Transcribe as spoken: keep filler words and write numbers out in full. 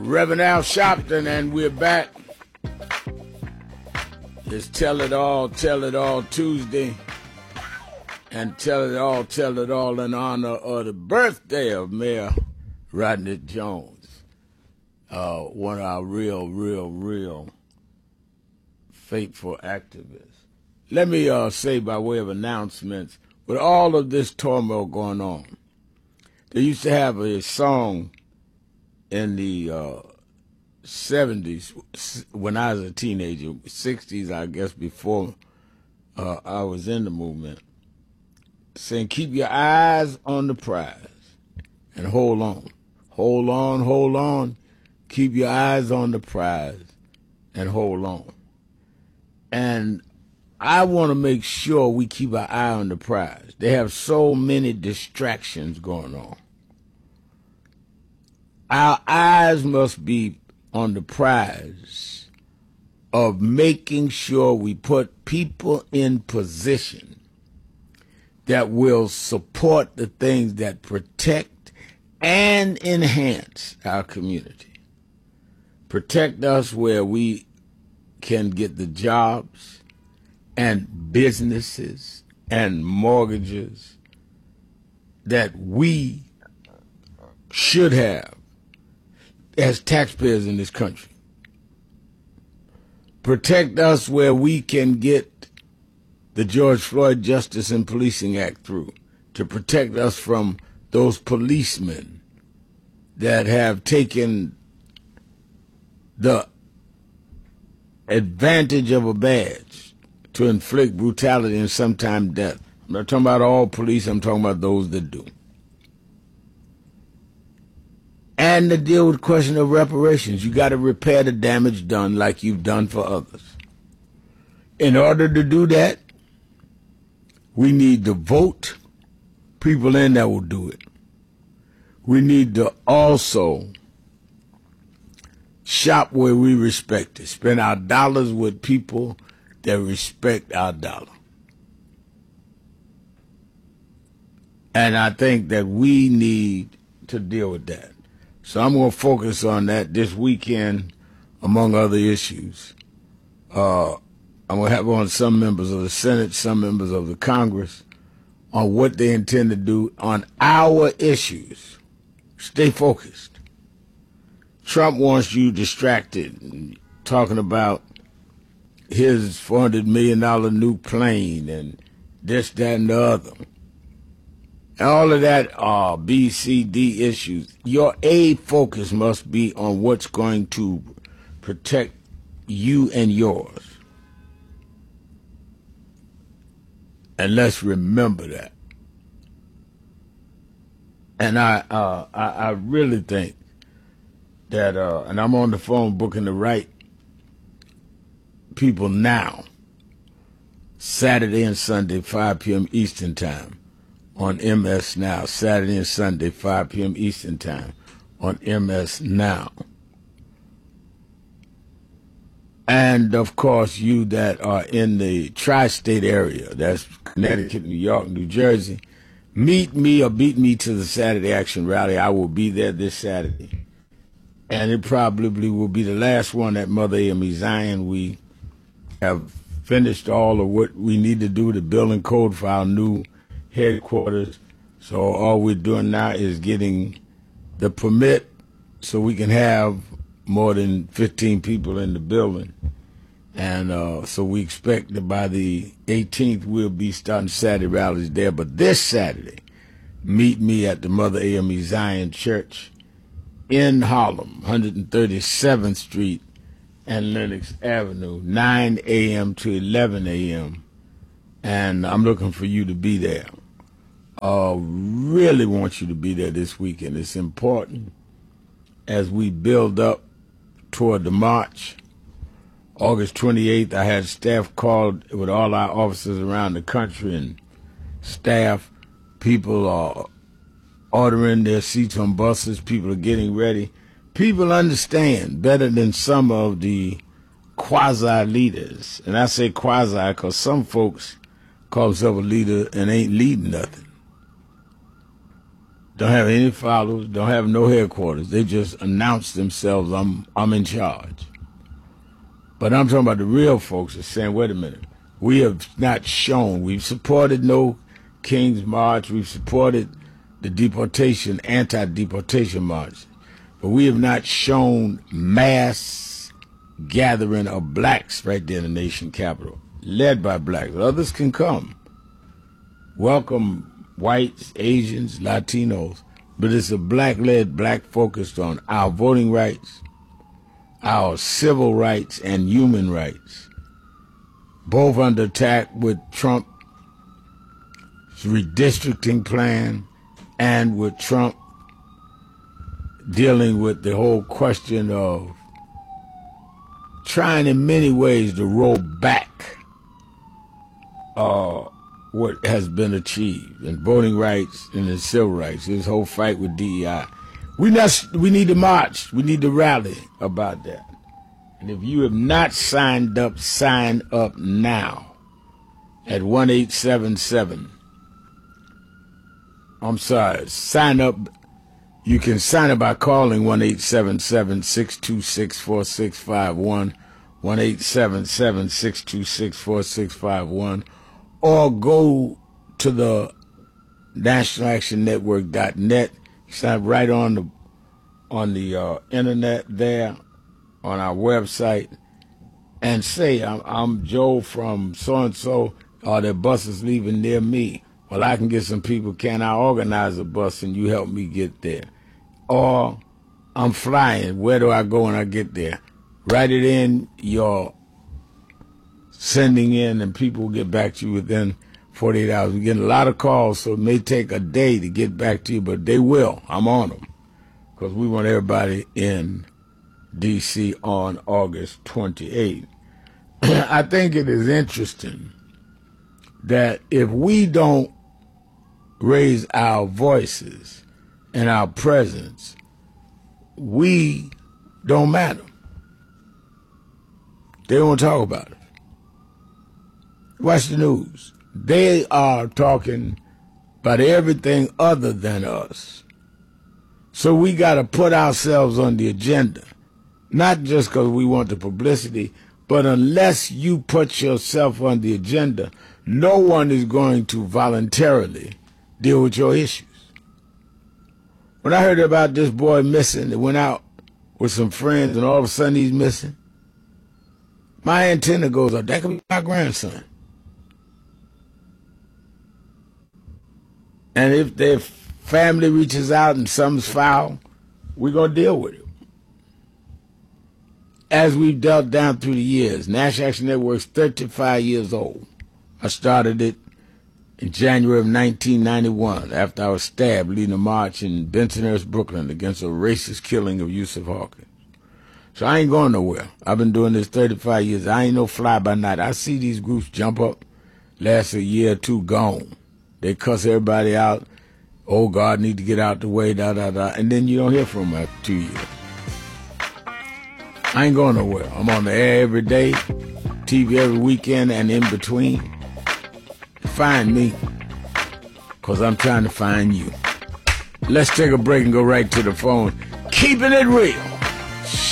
Reverend Al Sharpton, and we're back. It's Tell It All, Tell It All Tuesday. And Tell It All, Tell It All in honor of the birthday of Mayor Rodney Jones. Uh, one of our real, real, real faithful activists. Let me uh, say by way of announcements, with all of this turmoil going on, they used to have a song in the uh, seventies, when I was a teenager, sixties, I guess, before uh, I was in the movement, saying, keep your eyes on the prize and hold on. Hold on, hold on. Keep your eyes on the prize and hold on. And I want to make sure we keep our eye on the prize. They have so many distractions going on. Our eyes must be on the prize of making sure we put people in position that will support the things that protect and enhance our community. Protect us where we can get the jobs and businesses and mortgages that we should have as taxpayers in this country. Protect us where we can get the George Floyd Justice and Policing Act through, to protect us from those policemen that have taken the advantage of a badge to inflict brutality and sometimes death. I'm not talking about all police, I'm talking about those that do. And to deal with the question of reparations. You got to repair the damage done like you've done for others. In order to do that, we need to vote people in that will do it. We need to also shop where we respect it. Spend our dollars with people that respect our dollar. And I think that we need to deal with that. So I'm going to focus on that this weekend, among other issues. Uh, I'm going to have on some members of the Senate, some members of the Congress, on what they intend to do on our issues. Stay focused. Trump wants you distracted, talking about his four hundred million dollars new plane and this, that, and the other. And all of that are B, C, D issues. Your A focus must be on what's going to protect you and yours. And let's remember that. And I, uh, I, I really think that, uh, and I'm on the phone booking the right people now, Saturday and Sunday, five p.m. Eastern Time. On M S Now, Saturday and Sunday, five p.m. Eastern Time, on M S Now. And, of course, you that are in the tri-state area, that's Connecticut, New York, New Jersey, meet me or beat me to the Saturday Action Rally. I will be there this Saturday. And it probably will be the last one at Mother A M E Zion. We have finished all of what we need to do to build and code for our new headquarters. So all we're doing now is getting the permit so we can have more than fifteen people in the building. And uh, so we expect that by the eighteenth we'll be starting Saturday rallies there. But this Saturday, meet me at the Mother A M E Zion Church in Harlem, one thirty-seventh Street and Lenox Avenue, nine a.m. to eleven a.m. And I'm looking for you to be there. Uh, really want you to be there this weekend. It's important as we build up toward the march. August twenty-eighth, I had staff called with all our officers around the country, and staff, people are ordering their seats on buses. People are getting ready. People understand better than some of the quasi-leaders. And I say quasi because some folks call themselves a leader and ain't leading nothing. don't have any followers, don't have no headquarters. They just announce themselves, I'm, I'm in charge. But I'm talking about the real folks are saying, wait a minute, we have not shown, we've supported no King's March, we've supported the deportation, anti-deportation march, but we have not shown mass gathering of blacks right there in the nation capital, led by blacks. Others can come. Welcome whites, Asians, Latinos, but it's a black-led, black-focused on our voting rights, our civil rights, and human rights, both under attack with Trump's redistricting plan and with Trump dealing with the whole question of trying in many ways to roll back uh, what has been achieved in voting rights and in civil rights, this whole fight with D E I. We, not, we need to march. We need to rally about that. And if you have not signed up, sign up now at one eight seven seven. I'm sorry, sign up. You can sign up by calling one eight seven seven, six two six, four six five one, one eight seven seven, six two six, four six five one, or go to the national action network dot net. Sign right on the on the uh, internet there, on our website, and say, I'm, I'm Joe from so-and-so, are there buses leaving near me? Well, I can get some people, can I organize a bus and you help me get there? Or, I'm flying, where do I go when I get there? Write it in your sending in and people will get back to you within forty-eight hours. We're getting a lot of calls, so it may take a day to get back to you, but they will. I'm on them. Because we want everybody in D C on August twenty-eighth. I think it is interesting that if we don't raise our voices and our presence, we don't matter. They don't talk about it. Watch the news. They are talking about everything other than us. So we got to put ourselves on the agenda, not just because we want the publicity, but unless you put yourself on the agenda, no one is going to voluntarily deal with your issues. When I heard about this boy missing that went out with some friends and all of a sudden he's missing, my antenna goes up. That could be my grandson. And if their family reaches out and something's foul, we're going to deal with it. As we've dealt down through the years, National Action Network's thirty-five years old. I started it in January of nineteen ninety-one after I was stabbed leading a march in Bensonhurst, Brooklyn against a racist killing of Yusuf Hawkins. So I ain't going nowhere. I've been doing this thirty-five years. I ain't no fly by night. I see these groups jump up, last a year or two, gone. They cuss everybody out. Oh, God, need to get out the way, da, da, da. And then you don't hear from them after two years. I ain't going nowhere. I'm on the air every day, T V every weekend and in between. Find me, because I'm trying to find you. Let's take a break and go right to the phone. Keeping it real.